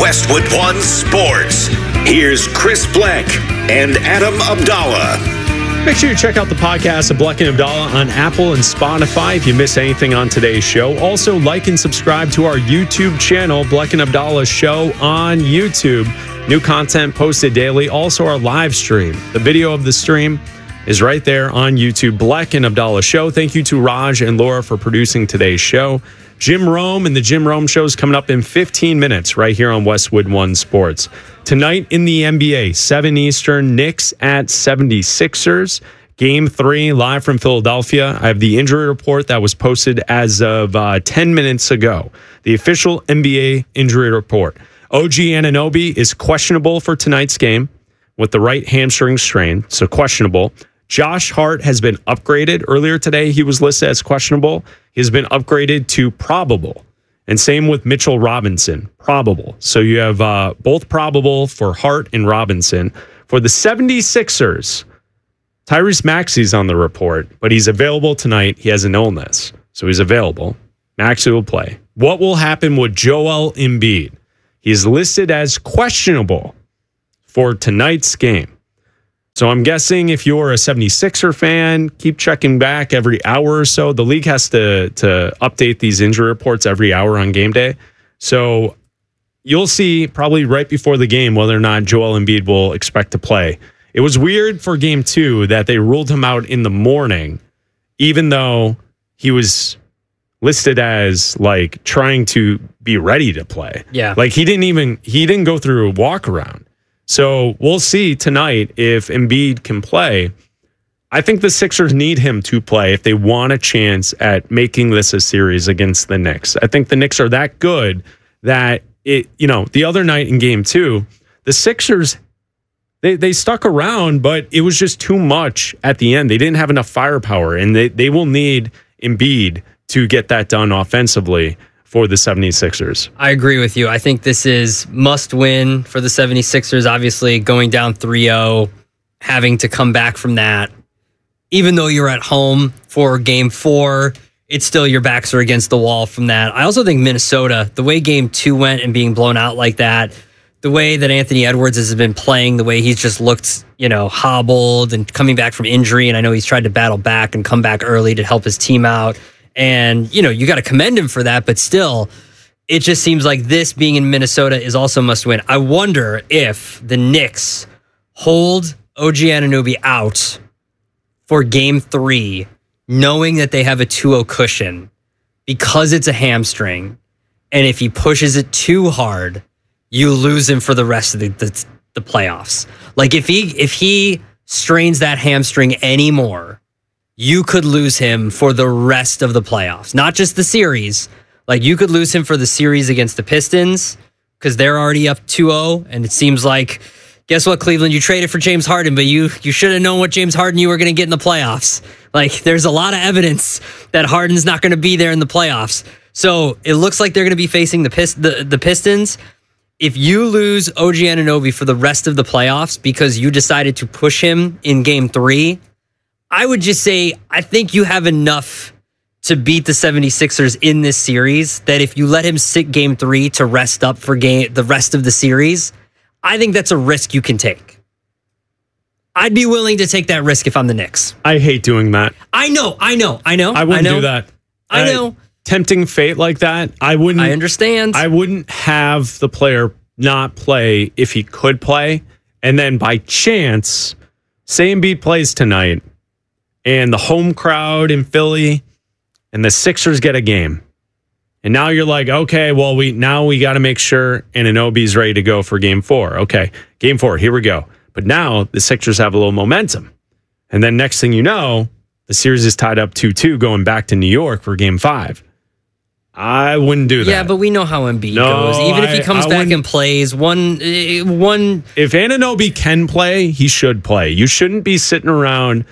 Westwood One Sports. Here's Chris Bleck and Adam Abdallah. Make sure you check out the podcast of Bleck and Abdallah on Apple and Spotify if you miss anything on today's show. Also, like and subscribe to our YouTube channel, Bleck and Abdallah Show on YouTube. New content posted daily. Also, our live stream. The video of the stream is right there on YouTube, Bleck and Abdallah Show. Thank you to Raj and Laura for producing today's show. Jim Rome and the Jim Rome Show is coming up in 15 minutes right here on Westwood One Sports. Tonight in the NBA, 7 Eastern, Knicks at 76ers. Game 3, live from Philadelphia. I have the injury report that was posted as of 10 minutes ago. The official NBA injury report. OG Anunoby is questionable for tonight's game with the right hamstring strain, so questionable. Josh Hart has been upgraded. Earlier today, he was listed as questionable. He has been upgraded to probable. And same with Mitchell Robinson, probable. So you have both probable for Hart and Robinson. For the 76ers, Tyrese Maxey's on the report, but he's available tonight. He has an illness, so he's available. Maxey will play. What will happen with Joel Embiid? He's listed as questionable for tonight's game. So I'm guessing if you're a 76er fan, keep checking back every hour or so. The league has to update these injury reports every hour on game day. So you'll see probably right before the game whether or not Joel Embiid will expect to play. It was weird for game 2 that they ruled him out in the morning, even though he was listed as like trying to be ready to play. Yeah. Like he didn't go through a walk around. So we'll see tonight if Embiid can play. I think the Sixers need him to play if they want a chance at making this a series against the Knicks. I think the Knicks are that good that the other night in game 2, the Sixers, they stuck around, but it was just too much at the end. They didn't have enough firepower, and they will need Embiid to get that done offensively for the 76ers. I agree with you. I think this is must win for the 76ers, obviously going down 3-0, having to come back from that. Even though you're at home for game 4, it's still your backs are against the wall from that. I also think Minnesota, the way game 2 went and being blown out like that, the way that Anthony Edwards has been playing, the way he's just looked, hobbled and coming back from injury, and I know he's tried to battle back and come back early to help his team out. And, you got to commend him for that, but still, it just seems like this being in Minnesota is also must win. I wonder if the Knicks hold OG Anunoby out for game 3, knowing that they have a 2-0 cushion because it's a hamstring. And if he pushes it too hard, you lose him for the rest of the playoffs. Like if he strains that hamstring anymore, you could lose him for the rest of the playoffs, not just the series. Like you could lose him for the series against the Pistons because they're already up 2-0. And it seems like, guess what, Cleveland? You traded for James Harden, but you should have known what James Harden you were going to get in the playoffs. Like there's a lot of evidence that Harden's not going to be there in the playoffs. So it looks like they're going to be facing the Pistons. If you lose OG Anunoby for the rest of the playoffs because you decided to push him in game 3, I would just say, I think you have enough to beat the 76ers in this series that if you let him sit game 3 to rest up for the rest of the series, I think that's a risk you can take. I'd be willing to take that risk if I'm the Knicks. I hate doing that. I know. I wouldn't do that. I know. Tempting fate like that, I understand. I wouldn't have the player not play if he could play. And then by chance, say Embiid plays tonight, and the home crowd in Philly and the Sixers get a game. And now you're like, okay, well, we got to make sure Anunoby's ready to go for game 4. Okay, game 4, here we go. But now the Sixers have a little momentum. And then next thing you know, the series is tied up 2-2 going back to New York for game 5. I wouldn't do that. Yeah, but we know how Embiid goes. Even if he comes back and plays one. If Anunoby can play, he should play. You shouldn't be sitting around,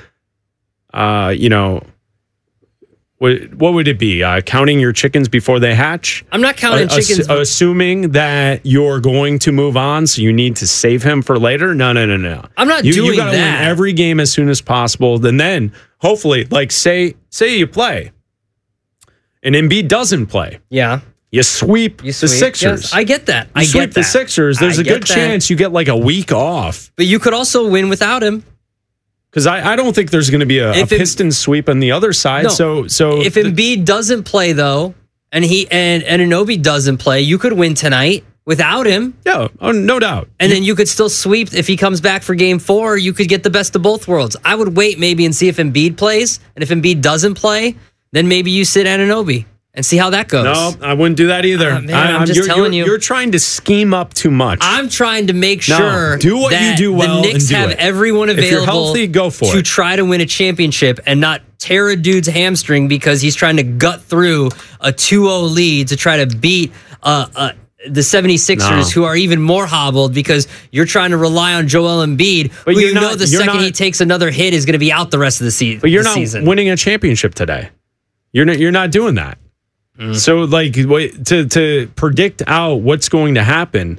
what would it be? Counting your chickens before they hatch? I'm not counting chickens. Assuming that you're going to move on, so you need to save him for later? No. I'm not doing that. You got to win every game as soon as possible. And then, hopefully, like say you play, and Embiid doesn't play. Yeah. You sweep the Sixers. Yes, I get that. You sweep the Sixers. There's a good chance you get like a week off. But you could also win without him. Because I don't think there's going to be a Pistons sweep on the other side. No. So if Embiid doesn't play though, and Anunoby doesn't play, you could win tonight without him. Yeah, no doubt. And then you could still sweep if he comes back for game 4. You could get the best of both worlds. I would wait maybe and see if Embiid plays, and if Embiid doesn't play, then maybe you sit Anunoby and see how that goes. No, I wouldn't do that either. I'm just telling you. You're trying to scheme up too much. I'm trying to make sure do what you do well the Knicks and do have it. everyone available if you're healthy, go for to it. try to win a championship and not tear a dude's hamstring because he's trying to gut through a 2-0 lead to try to beat the 76ers, who are even more hobbled because you're trying to rely on Joel Embiid, but who the second he takes another hit is going to be out the rest of the season. But you're not winning a championship today. You're not doing that. So, like, to predict out what's going to happen,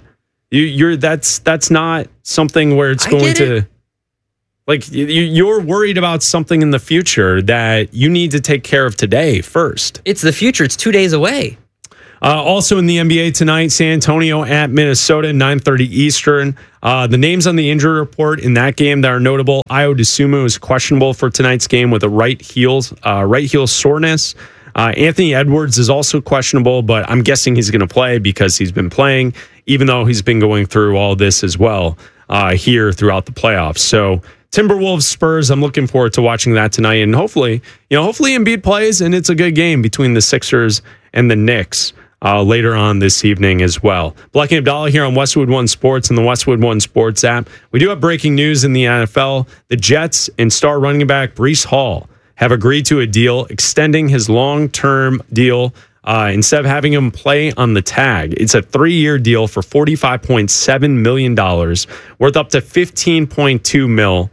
that's not something where it's going to. Like, you're worried about something in the future that you need to take care of today first. It's the future. It's 2 days away. Also in the NBA tonight, San Antonio at Minnesota, 9:30 Eastern. The names on the injury report in that game that are notable: Ayo Dosunmu is questionable for tonight's game with a right heel soreness. Anthony Edwards is also questionable, but I'm guessing he's going to play because he's been playing, even though he's been going through all this as well here throughout the playoffs. So Timberwolves Spurs, I'm looking forward to watching that tonight, and hopefully Embiid plays and it's a good game between the Sixers and the Knicks later on this evening as well. Black and Abdallah here on Westwood One Sports and the Westwood One Sports app. We do have breaking news in the NFL. The Jets and star running back Breece Hall have agreed to a deal extending his long-term deal instead of having him play on the tag. It's a 3-year deal for $45.7 million, worth up to $15.2 million,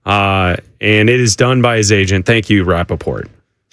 and it is done by his agent. Thank you, Rappaport.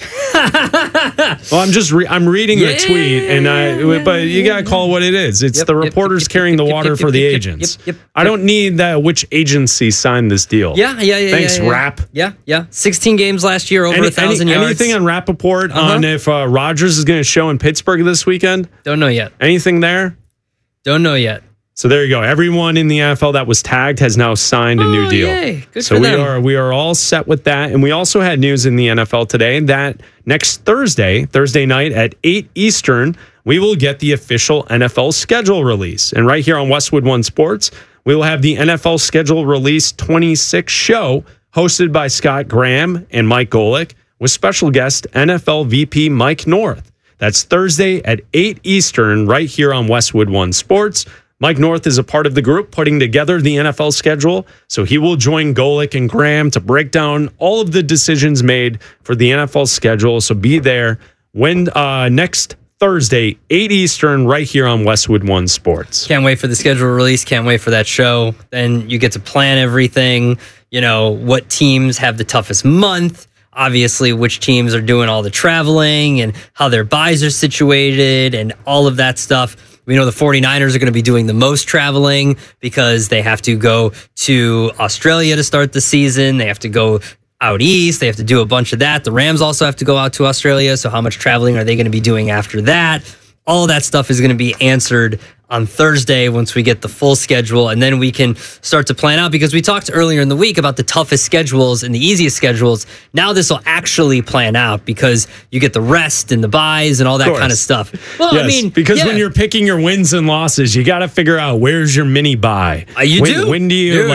Well, I'm reading the tweet, but you gotta call it what it is. It's the reporters carrying the water for the agents. I don't need that. Which agency signed this deal? Yeah. Thanks, Rapp. Yeah. 16 games last year, over 1,000 yards. Anything on Rappaport on if Rodgers is going to show in Pittsburgh this weekend? Don't know yet. Anything there? Don't know yet. So there you go. Everyone in the NFL that was tagged has now signed a new deal. Yay. Good so for them. we are all set with that. And we also had news in the NFL today that next Thursday night at 8 Eastern, we will get the official NFL schedule release. And right here on Westwood One Sports, we will have the NFL schedule release 26 show hosted by Scott Graham and Mike Golick with special guest NFL VP Mike North. That's Thursday at 8 Eastern right here on Westwood One Sports. Mike North is a part of the group putting together the NFL schedule, so he will join Golick and Graham to break down all of the decisions made for the NFL schedule. So be there when next Thursday, 8 Eastern, right here on Westwood One Sports. Can't wait for the schedule release. Can't wait for that show. Then you get to plan everything, what teams have the toughest month, obviously which teams are doing all the traveling and how their buys are situated and all of that stuff. We know the 49ers are going to be doing the most traveling because they have to go to Australia to start the season. They have to go out east. They have to do a bunch of that. The Rams also have to go out to Australia. So how much traveling are they going to be doing after that? All that stuff is going to be answered on Thursday once we get the full schedule, and then we can start to plan out, because we talked earlier in the week about the toughest schedules and the easiest schedules. Now this will actually plan out because you get the rest and the buys and all that kind of stuff. Well, yes, because when you're picking your wins and losses, you got to figure out where's your mini buy. When do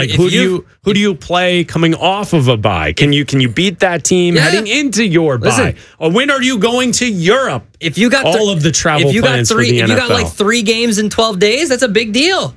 you who do you play coming off of a bye? Can you beat that team heading into your bye? Or when are you going to Europe? If you got all of the travel plans for the NFL. If you got like 3 games in 12 days, that's a big deal.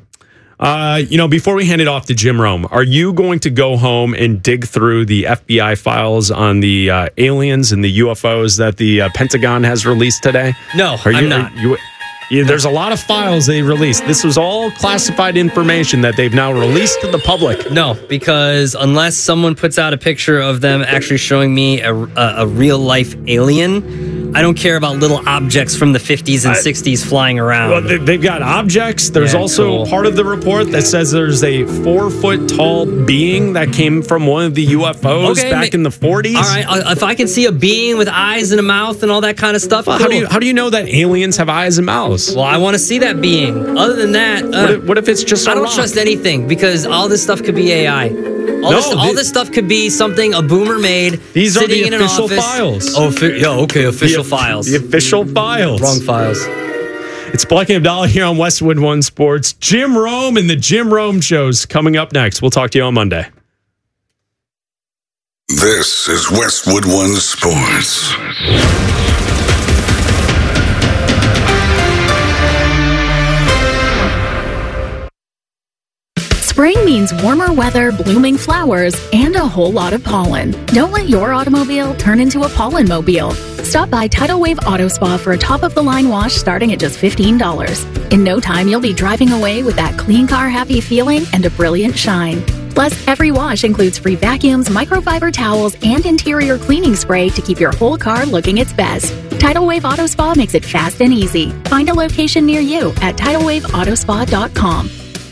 Before we hand it off to Jim Rome, are you going to go home and dig through the FBI files on the aliens and the UFOs that the Pentagon has released today? No, I'm not. There's a lot of files they released. This was all classified information that they've now released to the public. No, because unless someone puts out a picture of them actually showing me a real life alien, I don't care about little objects from the 50s and 60s flying around. Well, they've got objects. There's also part of the report that says there's a 4-foot tall being that came from one of the UFOs back in the 40s. All right, if I can see a being with eyes and a mouth and all that kind of stuff. Well, how do you know that aliens have eyes and mouths? Well, I want to see that being. Other than that, what if it's just I don't trust anything because all this stuff could be AI. All this stuff could be something a boomer made. These are the in official an files. Oh, official files. The official files. Wrong files. It's Black and Abdallah here on Westwood One Sports. Jim Rome and the Jim Rome Show's coming up next. We'll talk to you on Monday. This is Westwood One Sports. Spring means warmer weather, blooming flowers, and a whole lot of pollen. Don't let your automobile turn into a pollen mobile. Stop by Tidal Wave Auto Spa for a top-of-the-line wash starting at just $15. In no time, you'll be driving away with that clean car happy feeling and a brilliant shine. Plus, every wash includes free vacuums, microfiber towels, and interior cleaning spray to keep your whole car looking its best. Tidal Wave Auto Spa makes it fast and easy. Find a location near you at TidalWaveAutospa.com.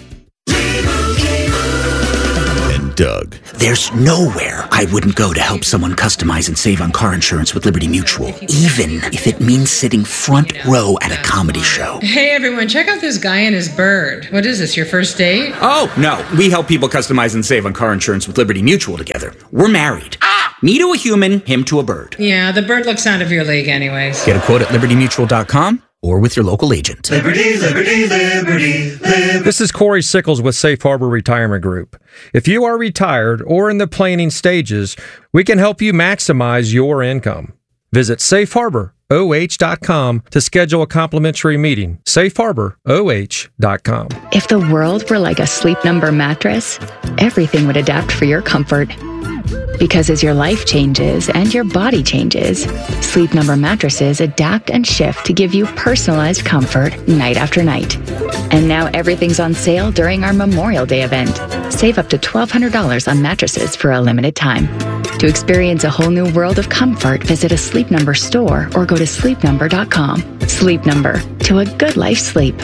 Doug. There's nowhere I wouldn't go to help someone customize and save on car insurance with Liberty Mutual, even if it means sitting front row at a comedy show. Hey everyone, check out this guy and his bird. What is this, your first date? Oh, no. We help people customize and save on car insurance with Liberty Mutual together. We're married. Me to a human, him to a bird. Yeah, the bird looks out of your league anyways. Get a quote at LibertyMutual.com or with your local agent. Liberty, liberty, liberty, liberty. This is Corey Sickles with Safe Harbor Retirement Group. If you are retired or in the planning stages, we can help you maximize your income. Visit safeharboroh.com to schedule a complimentary meeting. safeharboroh.com. If the world were like a Sleep Number mattress, everything would adapt for your comfort. Because as your life changes and your body changes, Sleep Number mattresses adapt and shift to give you personalized comfort night after night. And now everything's on sale during our Memorial Day event. Save up to $1,200 on mattresses for a limited time. To experience a whole new world of comfort, visit a Sleep Number store or go to sleepnumber.com. Sleep Number, to a good life sleep.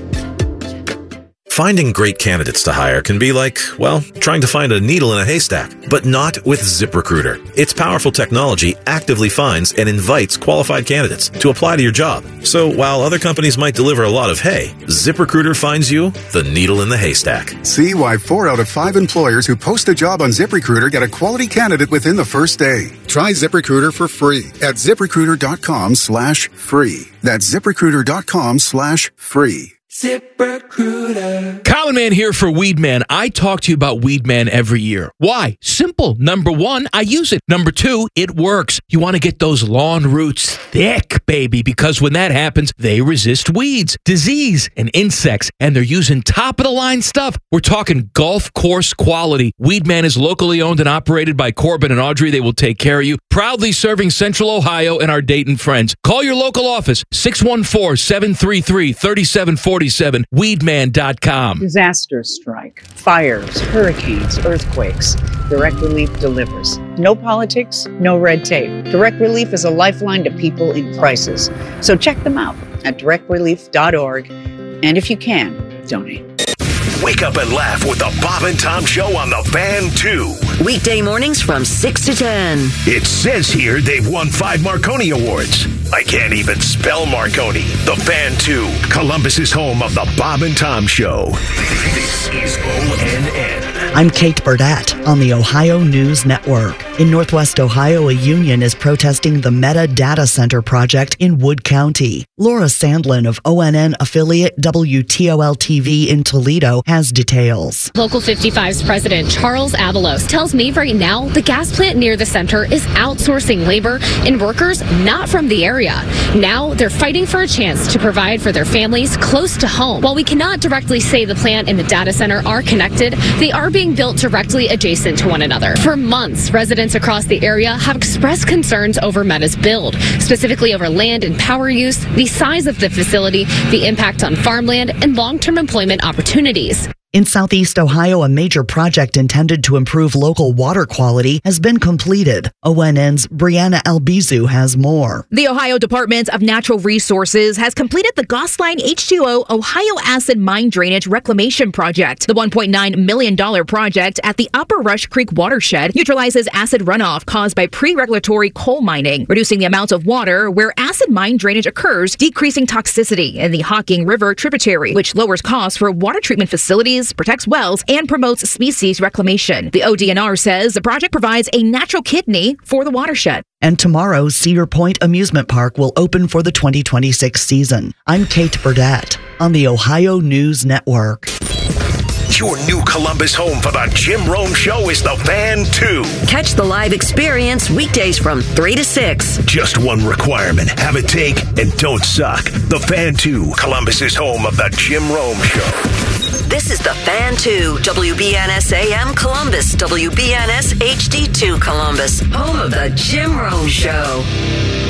Finding great candidates to hire can be like, well, trying to find a needle in a haystack, but not with ZipRecruiter. Its powerful technology actively finds and invites qualified candidates to apply to your job. So while other companies might deliver a lot of hay, ZipRecruiter finds you the needle in the haystack. See why 4 out of 5 employers who post a job on ZipRecruiter get a quality candidate within the first day. Try ZipRecruiter for free at ZipRecruiter.com/free. That's ZipRecruiter.com/free. ZipRecruiter. Common Man here for Weed Man. I talk to you about Weed Man every year. Why? Simple. Number 1, I use it. Number 2, it works. You want to get those lawn roots thick, baby, because when that happens, they resist weeds, disease, and insects, and they're using top-of-the-line stuff. We're talking golf course quality. Weed Man is locally owned and operated by Corbin and Audrey. They will take care of you. Proudly serving Central Ohio and our Dayton friends. Call your local office, 614-733-3747. Weedman.com. Disasters strike, fires, hurricanes, earthquakes. Direct Relief delivers. No politics, no red tape. Direct Relief is a lifeline to people in crisis. So check them out at directrelief.org. And if you can, donate. Wake up and laugh with the Bob and Tom Show on the Fan 2. Weekday mornings from 6 to 10. It says here they've won 5 Marconi Awards. I can't even spell Marconi. The Fan 2, Columbus's home of the Bob and Tom Show. This is ONN. I'm Kate Burdett on the Ohio News Network. In Northwest Ohio, a union is protesting the Meta Data Center project in Wood County. Laura Sandlin of ONN affiliate WTOL-TV in Toledo has details. Local 55's president Charles Avalos tells me right now the gas plant near the center is outsourcing labor and workers not from the area. Now they're fighting for a chance to provide for their families close to home. While we cannot directly say the plant and the data center are connected, they are being built directly adjacent to one another. For months, residents across the area have expressed concerns over Meta's build, specifically over land and power use, the size of the facility, the impact on farmland, and long-term employment opportunities. In Southeast Ohio, a major project intended to improve local water quality has been completed. ONN's Brianna Albizu has more. The Ohio Department of Natural Resources has completed the Gosline H2O Ohio Acid Mine Drainage Reclamation Project. The $1.9 million project at the Upper Rush Creek watershed neutralizes acid runoff caused by pre-regulatory coal mining, reducing the amount of water where acid mine drainage occurs, decreasing toxicity in the Hocking River tributary, which lowers costs for water treatment facilities, protects wells, and promotes species reclamation. The ODNR says the project provides a natural kidney for the watershed. And tomorrow, Cedar Point Amusement Park will open for the 2026 season. I'm Kate Burdett on the Ohio News Network. Your new Columbus home for the Jim Rome Show is the Fan 2. Catch the live experience weekdays from 3 to 6. Just one requirement. Have a take and don't suck. The Fan 2, Columbus's home of the Jim Rome Show. This is the Fan 2, WBNS AM Columbus, WBNS HD2 Columbus, home of the Jim Rome Show.